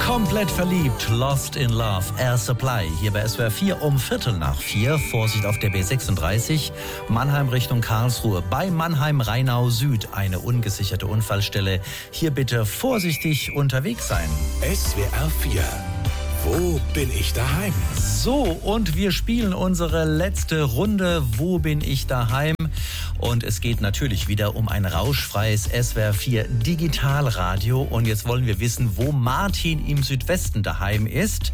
Komplett verliebt, Lost in Love, Air Supply. Hier bei SWR 4 um 3:15. Vorsicht auf der B36, Mannheim Richtung Karlsruhe. Bei Mannheim-Rheinau Süd eine ungesicherte Unfallstelle. Hier bitte vorsichtig unterwegs sein. SWR 4. Wo bin ich daheim? So, und wir spielen unsere letzte Runde. Wo bin ich daheim? Und es geht natürlich wieder um ein rauschfreies SWR 4 Digitalradio. Und jetzt wollen wir wissen, wo Martin im Südwesten daheim ist.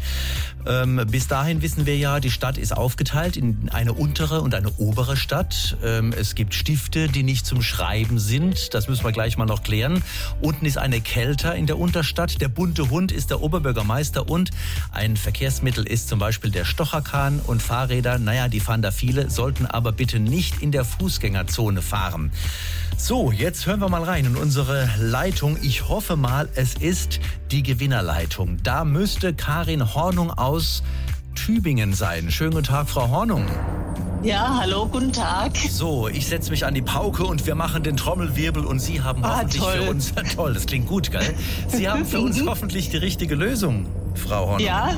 Bis dahin wissen wir ja, die Stadt ist aufgeteilt in eine untere und eine obere Stadt. Es gibt Stifte, die nicht zum Schreiben sind. Das müssen wir gleich mal noch klären. Unten ist eine Kelter in der Unterstadt. Der bunte Hund ist der Oberbürgermeister und ein Verkehrsmittel ist zum Beispiel der Stocherkahn und Fahrräder. Naja, die fahren da viele, sollten aber bitte nicht in der Fußgängerzone fahren. So, jetzt hören wir mal rein in unsere Leitung. Ich hoffe mal, es ist die Gewinnerleitung. Da müsste Karin Hornung aus Tübingen sein. Schönen guten Tag, Frau Hornung. Ja, hallo, guten Tag. So, ich setze mich an die Pauke und wir machen den Trommelwirbel und Sie haben hoffentlich toll. für uns... Toll, das klingt gut, gell? Sie haben für uns hoffentlich die richtige Lösung, Frau Hornung. Ja,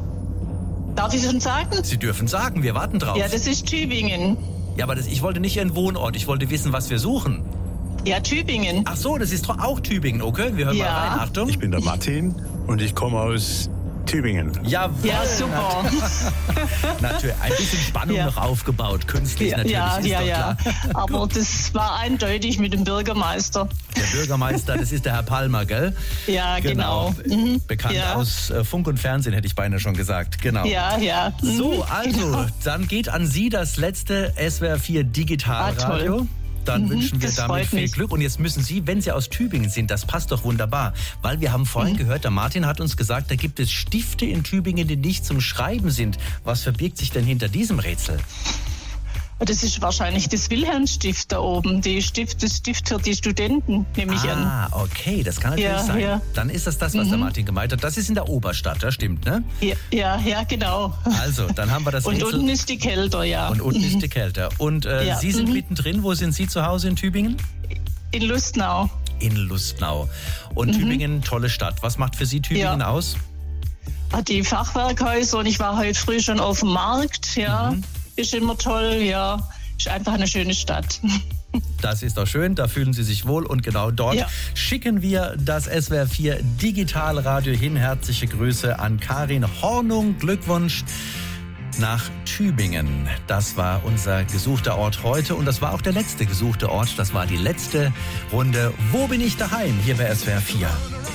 darf ich schon sagen? Sie dürfen sagen, wir warten drauf. Ja, das ist Tübingen. Ja, aber ich wollte nicht Ihren Wohnort, ich wollte wissen, was wir suchen. Ja, Tübingen. Ach so, das ist auch Tübingen, okay? Wir hören mal rein, Achtung. Ich bin der Martin und ich komme aus Tübingen. Jawohl. Ja, super. Natürlich, ein bisschen Spannung noch aufgebaut, künstlich natürlich, ist doch klar. Aber das war eindeutig mit dem Bürgermeister. Der Bürgermeister, das ist der Herr Palmer, gell? Ja, genau. Bekannt aus Funk und Fernsehen, hätte ich beinahe schon gesagt. Genau. Ja, ja. So, also, genau. Dann geht an Sie das letzte SWR 4 Digitalradio. Toll. Dann wünschen wir das damit freut viel mich. Glück. Und jetzt müssen Sie, wenn Sie aus Tübingen sind, das passt doch wunderbar. Weil wir haben vorhin gehört, der Martin hat uns gesagt, da gibt es Stifte in Tübingen, die nicht zum Schreiben sind. Was verbirgt sich denn hinter diesem Rätsel? Das ist wahrscheinlich das Wilhelmsstift da oben. Das Stift für die Studenten, nehme ich an. Ah, okay, das kann natürlich sein. Ja. Dann ist das, was der Martin gemeint hat. Das ist in der Oberstadt, das stimmt, ne? Ja, genau. Also, dann haben wir das Und Rätsel. unten ist die Kelter, ja. Und unten ist die Kelter. Und Sie sind mittendrin. Wo sind Sie zu Hause in Tübingen? In Lustnau. In Lustnau. Und Tübingen, tolle Stadt. Was macht für Sie Tübingen aus? Die Fachwerkhäuser und ich war heute früh schon auf dem Markt, ja. Ist immer toll, ja. Ist einfach eine schöne Stadt. Das ist doch schön, da fühlen Sie sich wohl und genau dort schicken wir das SWR 4 Digitalradio hin. Herzliche Grüße an Karin Hornung. Glückwunsch nach Tübingen. Das war unser gesuchter Ort heute und das war auch der letzte gesuchte Ort. Das war die letzte Runde. Wo bin ich daheim? Hier bei SWR 4.